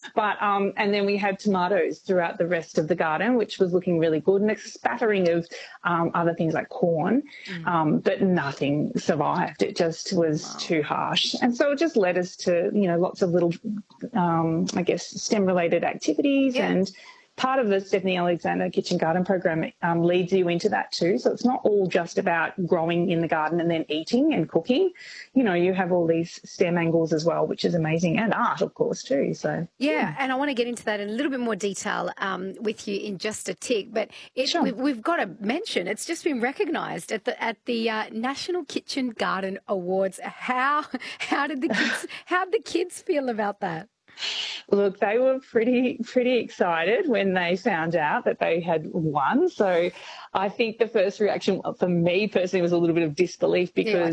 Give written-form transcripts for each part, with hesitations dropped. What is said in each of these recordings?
But and then we had tomatoes throughout the rest of the garden, which was looking really good, and a spattering of other things like corn, but nothing survived. It just was too harsh. And so it just led us to, lots of little, I guess, STEM-related activities. Yeah. And part of the Stephanie Alexander Kitchen Garden program leads you into that too. So it's not all just about growing in the garden and then eating and cooking. You have all these STEM angles as well, which is amazing, and art, of course, too. So yeah, and I want to get into that in a little bit more detail with you in just a tick. But Sure. we've got to mention it's just been recognised at the National Kitchen Garden Awards. How did the kids feel about that? Look, they were pretty excited when they found out that they had won. So I think the first reaction for me personally was a little bit of disbelief, because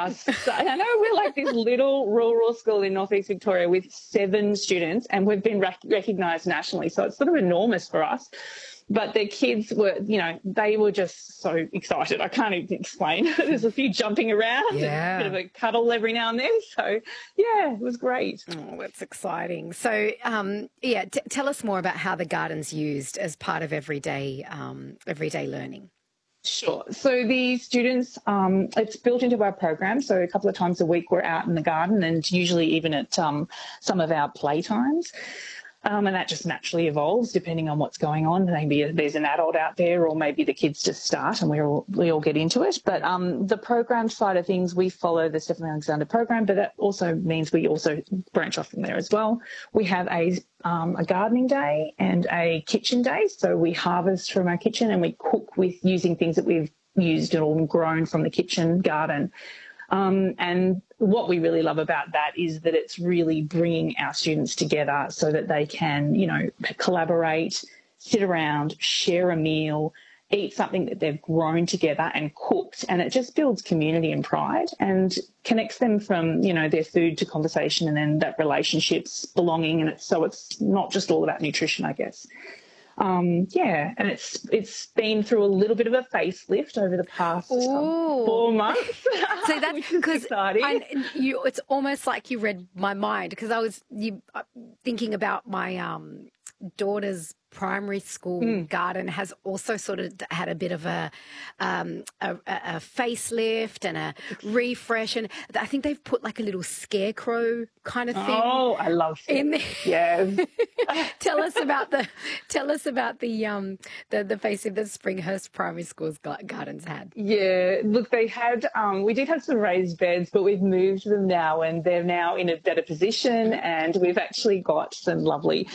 I know we're like this little rural school in northeast Victoria with 7 students, and we've been recognised nationally. So it's sort of enormous for us. But the kids were, they were just so excited. I can't even explain. There's a few jumping around, yeah, a bit of a cuddle every now and then. So, yeah, it was great. Oh, that's exciting. So, tell us more about how the garden's used as part of everyday learning. Sure. So the students, it's built into our program. So a couple of times a week we're out in the garden, and usually even at some of our playtimes. And that just naturally evolves depending on what's going on. Maybe there's an adult out there, or maybe the kids just start and we all get into it. But the program side of things, we follow the Stephanie Alexander program, but that also means we also branch off from there as well. We have a gardening day and a kitchen day. So we harvest from our kitchen and we cook with using things that we've used or grown from the kitchen garden. And what we really love about that is that it's really bringing our students together so that they can, collaborate, sit around, share a meal, eat something that they've grown together and cooked. And it just builds community and pride and connects them from, their food to conversation, and then that relationships, belonging. And it's not just all about nutrition, I guess. And it's been through a little bit of a facelift over the past 4 months. So that's because it's almost like you read my mind, because I was thinking about my daughter's primary school garden has also sort of had a bit of a facelift and a refresh, and I think they've put like a little scarecrow kind of thing. Oh, I love it. In there. Yes. Tell us about the facelift that Springhurst Primary School's gardens had. Yeah, look, they had we did have some raised beds, but we've moved them now, and they're now in a better position, and we've actually got some lovely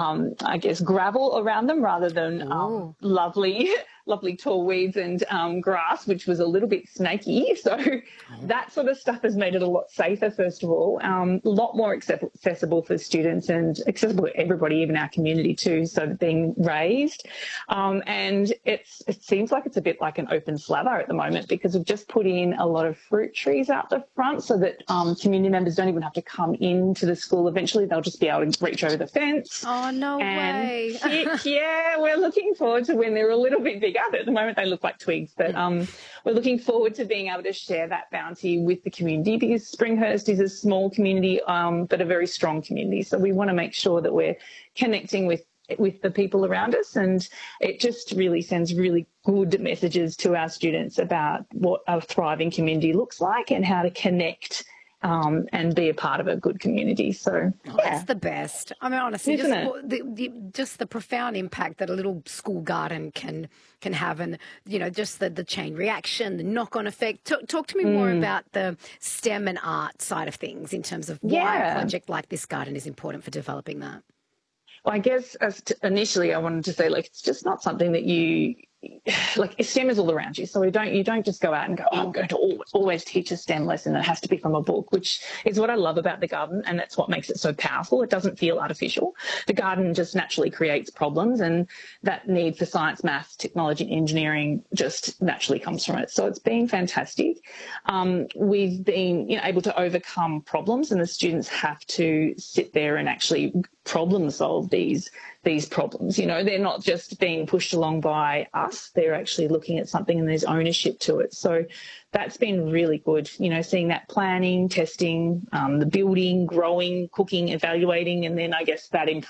gravel around them rather than lovely tall weeds and grass, which was a little bit snaky. So that sort of stuff has made it a lot safer, first of all, a lot more accessible for students and accessible to everybody, even our community too, so being raised. And it seems like it's a bit like an open slather at the moment, because we've just put in a lot of fruit trees out the front so that community members don't even have to come into the school. Eventually they'll just be able to reach over the fence. Oh, no way. Yeah, we're looking forward to when they're a little bit bigger. At the moment they look like twigs, but we're looking forward to being able to share that bounty with the community, because Springhurst is a small community but a very strong community. So we want to make sure that we're connecting with the people around us, and it just really sends really good messages to our students about what a thriving community looks like and how to connect and be a part of a good community. So that's the best. I mean, honestly, just the profound impact that a little school garden can have, and just the chain reaction, the knock-on effect. Talk to me more about the STEM and art side of things in terms of why a project like this garden is important for developing that. Well, I guess initially I wanted to say, it's just not something that you STEM is all around you. So you don't just go out and go, I'm going to always teach a STEM lesson. It has to be from a book, which is what I love about the garden, and that's what makes it so powerful. It doesn't feel artificial. The garden just naturally creates problems, and that need for science, maths, technology, and engineering just naturally comes from it. So it's been fantastic. We've been able to overcome problems, and the students have to sit there and actually problem solve these problems. They're not just being pushed along by us. They're actually looking at something and there's ownership to it. So that's been really good, seeing that planning, testing, the building, growing, cooking, evaluating, and then I guess that